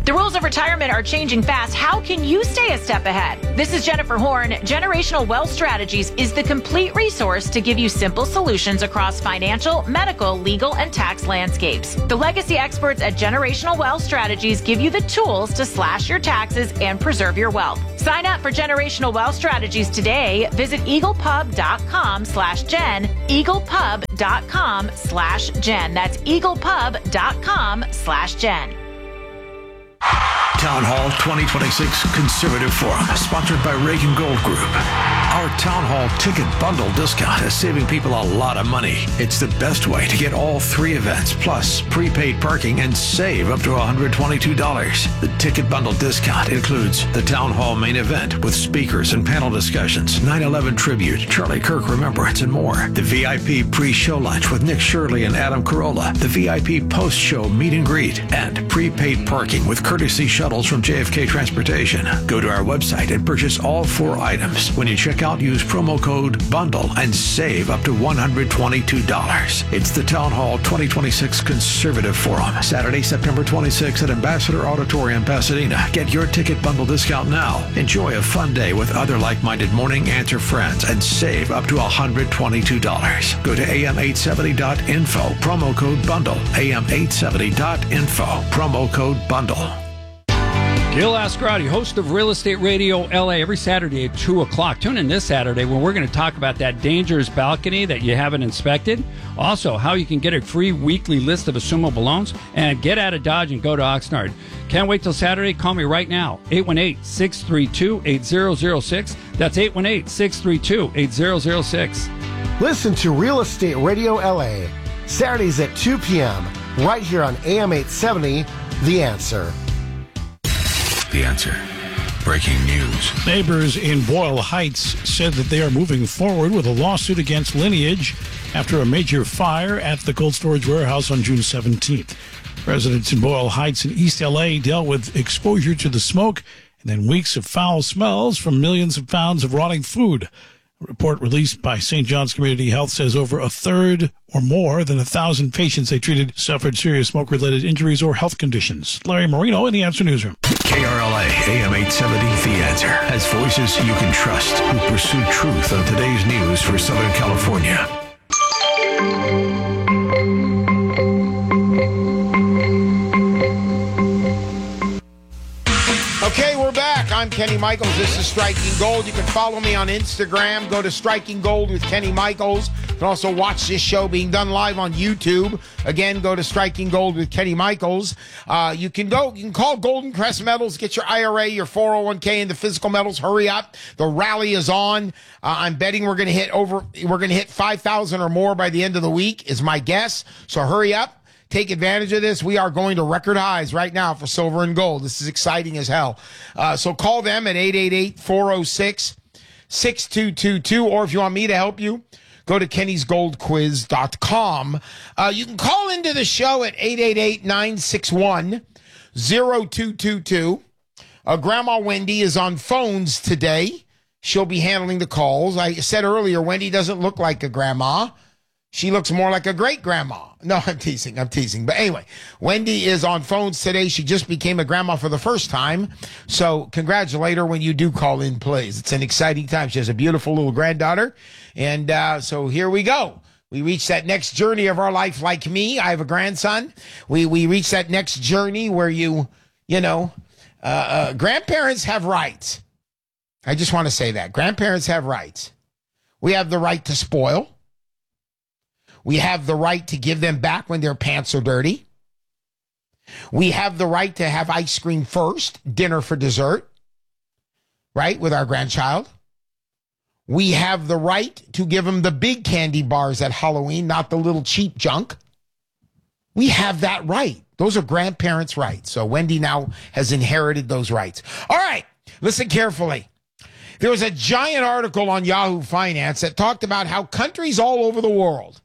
The rules of retirement are changing fast. How can you stay a step ahead? This is Jennifer Horn. Generational Wealth Strategies is the complete resource to give you simple solutions across financial, medical, legal, and tax landscapes. The legacy experts at Generational Wealth Strategies give you the tools to slash your taxes and preserve your wealth. Sign up for Generational Wealth Strategies today. Visit eaglepub.com slash Jen, eaglepub.com slash Jen. That's eaglepub.com slash Jen.
Town Hall twenty twenty-six Conservative Forum, sponsored by Reagan Gold Group. Our Town Hall ticket bundle discount is saving people a lot of money. It's the best way to get all three events, plus prepaid parking, and save up to one hundred twenty-two dollars. The ticket bundle discount includes the Town Hall main event with speakers and panel discussions, nine eleven tribute, Charlie Kirk Remembrance, and more. The V I P pre-show lunch with Nick Shirley and Adam Carolla. The V I P post-show meet and greet. And prepaid parking with courtesy shuttles from J F K Transportation. Go to our website and purchase all four items. When you check out, use promo code BUNDLE and save up to one hundred twenty-two dollars. It's the Town Hall twenty twenty-six Conservative Forum, Saturday, September twenty-sixth at Ambassador Auditorium, Pasadena. Get your ticket bundle discount now. Enjoy a fun day with other like-minded Morning Answer friends and save up to one hundred twenty-two dollars. Go to A M eight seventy dot info, promo code BUNDLE. A M eight seventy dot info, promo code BUNDLE.
Gil Ascarati, host of Real Estate Radio L A, every Saturday at two o'clock. Tune in this Saturday when we're going to talk about that dangerous balcony that you haven't inspected. Also, how you can get a free weekly list of assumable loans and get out of Dodge and go to Oxnard. Can't wait till Saturday. Call me right now, eight one eight, six three two, eight zero zero six. That's eight one eight, six three two, eight zero zero six.
Listen to Real Estate Radio L A, Saturdays at two p.m., right here on A M eight seventy, The Answer.
The Answer. Breaking news.
Neighbors in Boyle Heights said that they are moving forward with a lawsuit against Lineage after a major fire at the cold storage warehouse on June seventeenth. Residents in Boyle Heights in East L A dealt with exposure to the smoke and then weeks of foul smells from millions of pounds of rotting food. A report released by Saint John's Community Health says over a third or more than a thousand patients they treated suffered serious smoke-related injuries or health conditions. Larry Marino in the Answer Newsroom.
K R L A, A M eight seventy, The Answer, has voices you can trust who pursue truth on today's news for Southern California.
Okay, we're back. I'm Kenny Michaels. This is Striking Gold. You can follow me on Instagram. Go to Striking Gold with Kenny Michaels. You can also watch this show being done live on YouTube. Again, go to Striking Gold with Kenny Michaels. Uh, you can go, you can call Golden Crest Metals, get your I R A, your four oh one k, and the physical metals. Hurry up. The rally is on. Uh, I'm betting we're going to hit over, we're going to hit five thousand or more by the end of the week is my guess. So hurry up. Take advantage of this. We are going to record highs right now for silver and gold. This is exciting as hell. Uh, so call them at eight eight eight, four oh six, six two two two, or if you want me to help you, go to kennys gold quiz dot com. Uh, you can call into the show at eight eight eight, nine six one, zero two two two. Uh, Grandma Wendy is on phones today. She'll be handling the calls. I said earlier, Wendy doesn't look like a grandma. She looks more like a great-grandma. No, I'm teasing. I'm teasing. But anyway, Wendy is on phones today. She just became a grandma for the first time. So congratulate her when you do call in, please. It's an exciting time. She has a beautiful little granddaughter. And uh, so here we go. We reach that next journey of our life like me. I have a grandson. We we reach that next journey where you, you know, uh, uh, grandparents have rights. I just want to say that. Grandparents have rights. We have the right to spoil. We have the right to give them back when their pants are dirty. We have the right to have ice cream first, dinner for dessert, right, with our grandchild. We have the right to give them the big candy bars at Halloween, not the little cheap junk. We have that right. Those are grandparents' rights. So Wendy now has inherited those rights. All right, listen carefully. There was a giant article on Yahoo Finance that talked about how countries all over the world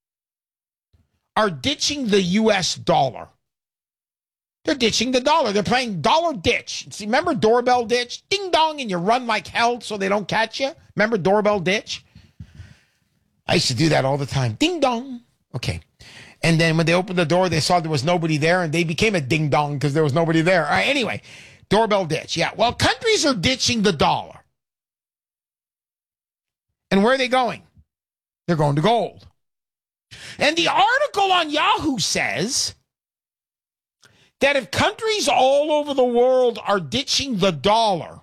are ditching the U S dollar. They're ditching the dollar. They're playing dollar ditch. See, remember doorbell ditch? Ding dong, and you run like hell so they don't catch you. Remember doorbell ditch? I used to do that all the time. Ding dong. Okay. And then when they opened the door, they saw there was nobody there, and they became a ding-dong because there was nobody there. All right, anyway, doorbell ditch. Yeah, well, countries are ditching the dollar. And where are they going? They're going to gold. And the article on Yahoo says that if countries all over the world are ditching the dollar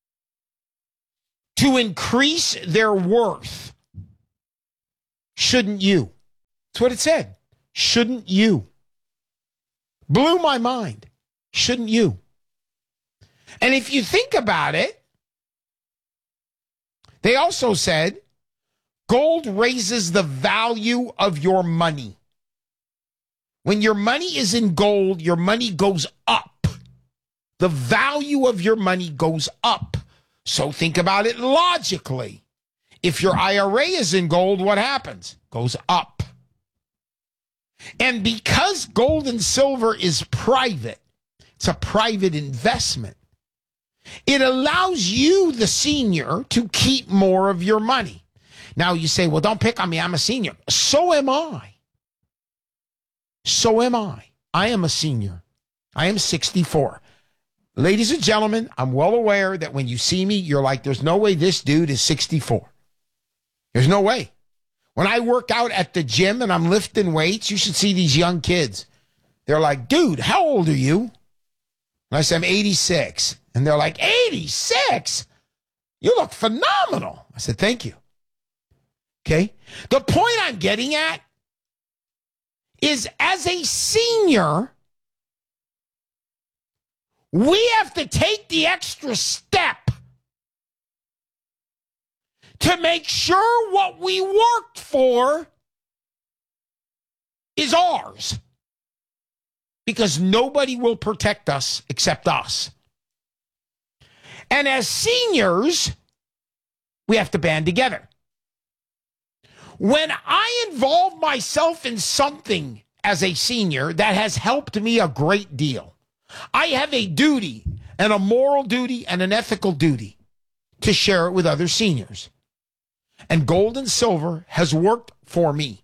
to increase their worth, shouldn't you? That's what it said. Shouldn't you? Blew my mind. Shouldn't you? And if you think about it, they also said gold raises the value of your money. When your money is in gold, your money goes up. The value of your money goes up. So think about it logically. If your I R A is in gold, what happens? Goes up. And because gold and silver is private, it's a private investment, it allows you, the senior, to keep more of your money. Now you say, well, don't pick on me. I'm a senior. So am I. So am I. I am a senior. I am sixty-four. Ladies and gentlemen, I'm well aware that when you see me, you're like, there's no way this dude is sixty-four. There's no way. When I work out at the gym and I'm lifting weights, you should see these young kids. They're like, dude, how old are you? And I say, I'm eighty-six. And they're like, eighty-six? You look phenomenal. I said, thank you. Okay? The point I'm getting at is, as a senior, we have to take the extra step to make sure what we worked for is ours. Because nobody will protect us except us. And as seniors, we have to band together. When I involve myself in something as a senior that has helped me a great deal, I have a duty, and a moral duty and an ethical duty to share it with other seniors. And gold and silver has worked for me.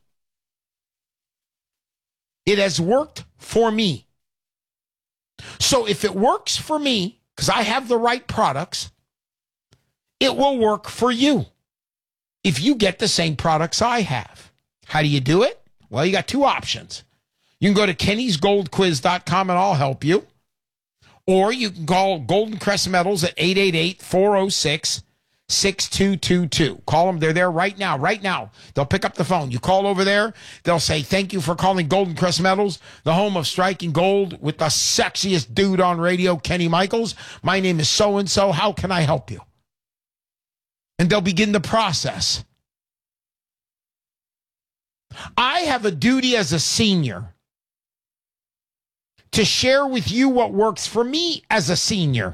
It has worked for me. So if it works for me, because I have the right products, it will work for you if you get the same products I have. How do you do it? Well, you got two options. You can go to kennys gold quiz dot com and I'll help you. Or you can call Golden Crest Metals at eight eight eight, four oh six, six two two two. Call them. They're there right now. Right now. They'll pick up the phone. You call over there. They'll say, thank you for calling Golden Crest Metals, the home of striking gold with the sexiest dude on radio, Kenny Michaels. My name is so-and-so. How can I help you? And they'll begin the process. I have a duty as a senior to share with you what works for me as a senior.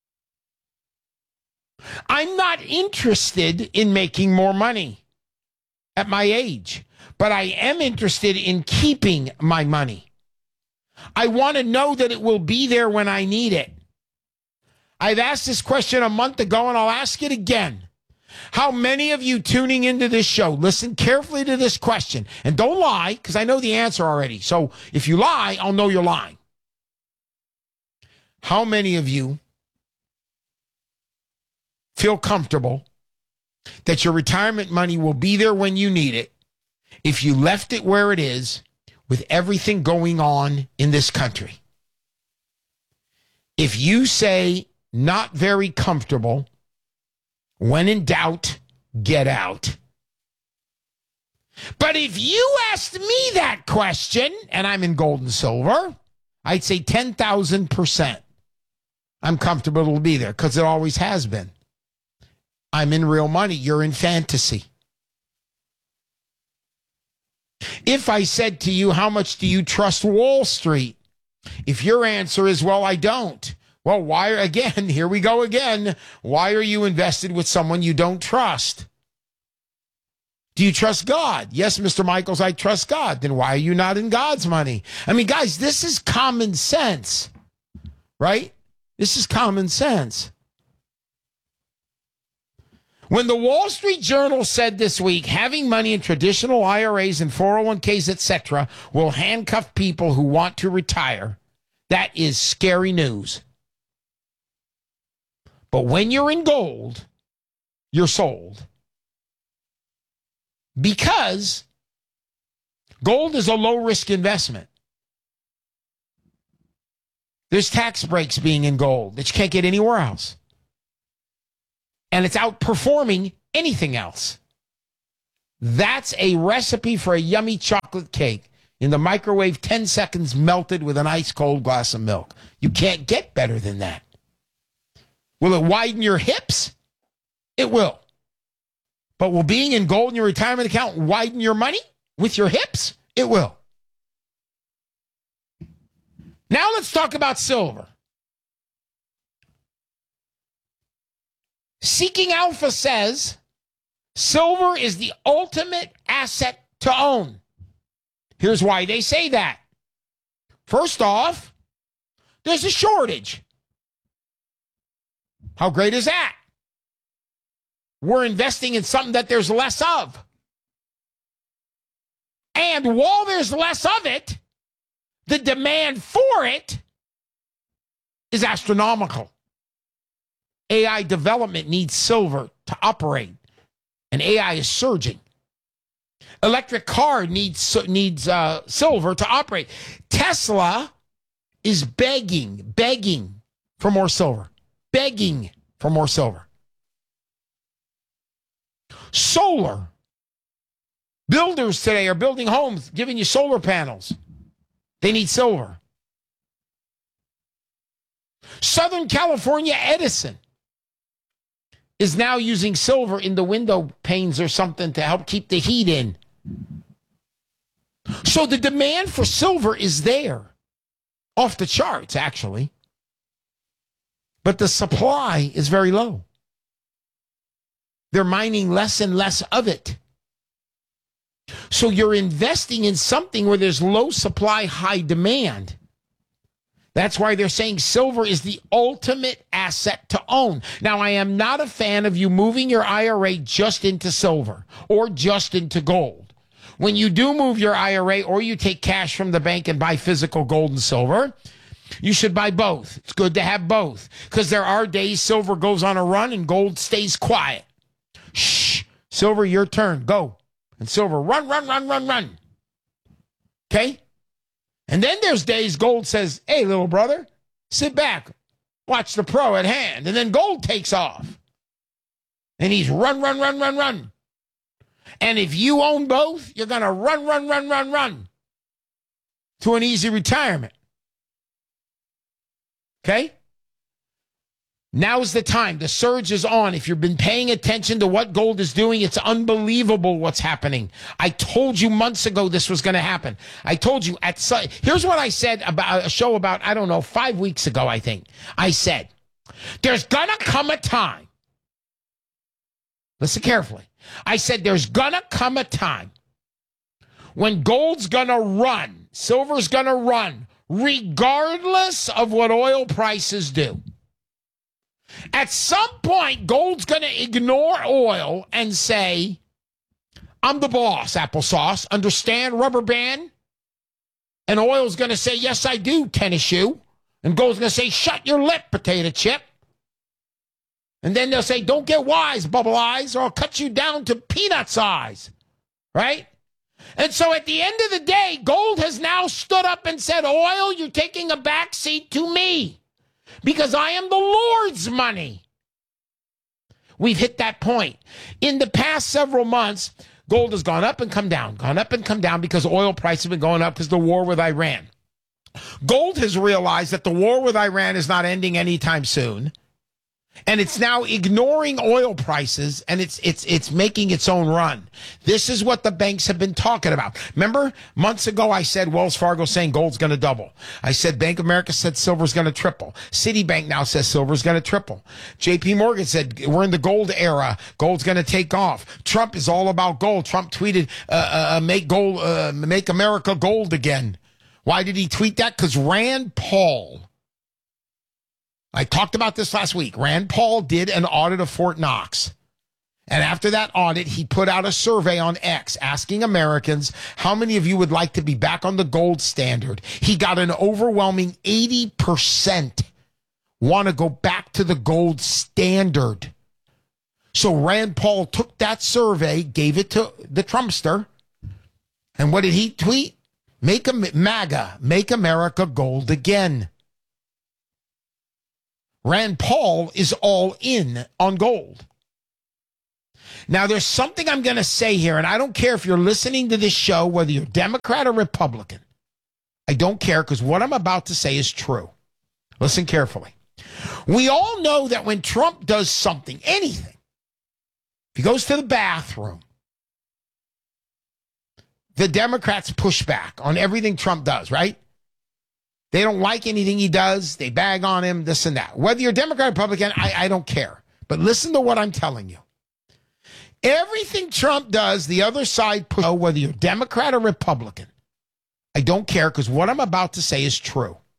I'm not interested in making more money at my age, but I am interested in keeping my money. I want to know that it will be there when I need it. I've asked this question a month ago, and I'll ask it again. How many of you tuning into this show, listen carefully to this question, and don't lie, because I know the answer already. So if you lie, I'll know you're lying. How many of you feel comfortable that your retirement money will be there when you need it if you left it where it is with everything going on in this country? If you say not very comfortable, when in doubt, get out. But if you asked me that question, and I'm in gold and silver, I'd say ten thousand percent. I'm comfortable it'll be there because it always has been. I'm in real money. You're in fantasy. If I said to you, how much do you trust Wall Street? If your answer is, well, I don't. Well, why, again, here we go again. Why are you invested with someone you don't trust? Do you trust God? Yes, Mister Michaels, I trust God. Then why are you not in God's money? I mean, guys, this is common sense, right? This is common sense. When the Wall Street Journal said this week, having money in traditional I R As and four oh one k's, et cetera, will handcuff people who want to retire, that is scary news. But when you're in gold, you're sold. Because gold is a low-risk investment. There's tax breaks being in gold that you can't get anywhere else. And it's outperforming anything else. That's a recipe for a yummy chocolate cake in the microwave, ten seconds melted with an ice cold glass of milk. You can't get better than that. Will it widen your hips? It will. But will being in gold in your retirement account widen your money with your hips? It will. Now let's talk about silver. Seeking Alpha says silver is the ultimate asset to own. Here's why they say that. First off, there's a shortage. How great is that? We're investing in something that there's less of. And while there's less of it, the demand for it is astronomical. A I development needs silver to operate, and A I is surging. Electric car needs needs uh, silver to operate. Tesla is begging, begging for more silver, begging for more silver. Solar. Builders today are building homes, giving you solar panels. They need silver. Southern California Edison is now using silver in the window panes or something to help keep the heat in. So the demand for silver is there. Off the charts, actually. But the supply is very low. They're mining less and less of it. So you're investing in something where there's low supply, high demand. That's why they're saying silver is the ultimate asset to own. Now, I am not a fan of you moving your I R A just into silver or just into gold. When you do move your I R A or you take cash from the bank and buy physical gold and silver, you should buy both. It's good to have both because there are days silver goes on a run and gold stays quiet. Shh, silver, your turn. Go. And silver, run, run, run, run, run. Okay? And then there's days gold says, hey, little brother, sit back, watch the pro at hand. And then gold takes off. And he's run, run, run, run, run. And if you own both, you're going to run, run, run, run, run to an easy retirement. Okay? Now's the time. The surge is on. If you've been paying attention to what gold is doing, it's unbelievable what's happening. I told you months ago this was going to happen. I told you at here's what I said about a show about, I don't know, five weeks ago, I think. I said, there's going to come a time. Listen carefully. I said, there's going to come a time when gold's going to run, silver's going to run, regardless of what oil prices do. At some point, gold's going to ignore oil and say, I'm the boss, applesauce. Understand, rubber band? And oil's going to say, yes, I do, tennis shoe. And gold's going to say, shut your lip, potato chip. And then they'll say, don't get wise, bubble eyes, or I'll cut you down to peanut size. Right? And so at the end of the day, gold has now stood up and said, oil, you're taking a back seat to me. Because I am the Lord's money. We've hit that point. In the past several months, gold has gone up and come down, gone up and come down because oil prices have been going up because of the war with Iran. Gold has realized that the war with Iran is not ending anytime soon. And it's now ignoring oil prices, and it's it's it's making its own run. This is what the banks have been talking about. Remember, months ago I said Wells Fargo saying gold's going to double. I said Bank of America said silver's going to triple. Citibank now says silver's going to triple. J P Morgan said we're in the gold era. Gold's going to take off. Trump is all about gold. Trump tweeted, uh, uh, "Make gold, uh, make America gold again." Why did he tweet that? Because Rand Paul. I talked about this last week. Rand Paul did an audit of Fort Knox. And after that audit, he put out a survey on X asking Americans, how many of you would like to be back on the gold standard? He got an overwhelming eighty percent want to go back to the gold standard. So Rand Paul took that survey, gave it to the Trumpster, and what did he tweet? Make a MAGA, make America gold again. Rand Paul is all in on gold. Now, there's something I'm going to say here, and I don't care if you're listening to this show, whether you're Democrat or Republican. I don't care, because what I'm about to say is true. Listen carefully. We all know that when Trump does something, anything, if he goes to the bathroom, the Democrats push back on everything Trump does, right? They don't like anything he does. They bag on him, this and that. Whether you're Democrat or Republican, I, I don't care. But listen to what I'm telling you. Everything Trump does, the other side pushes, whether you're Democrat or Republican. I don't care, because what I'm about to say is true.